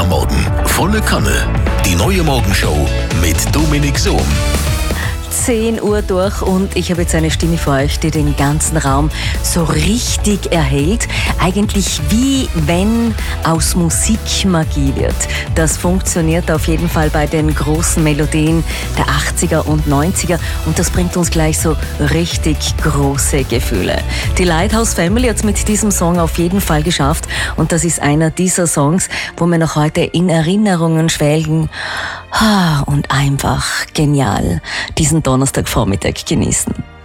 am Morgen. Volle Kanne. Die neue Morgenshow mit Dominik Sohm. 10 Uhr durch und ich habe jetzt eine Stimme für euch, die den ganzen Raum so richtig erhält. Eigentlich wie wenn aus Musik Magie wird. Das funktioniert auf jeden Fall bei den großen Melodien der 80er und 90er und das bringt uns gleich so richtig große Gefühle. Die Lighthouse Family hat es mit diesem Song auf jeden Fall geschafft und das ist einer dieser Songs, wo wir noch heute in Erinnerungen schwelgen und einfach genial diesen Donnerstagvormittag genießen.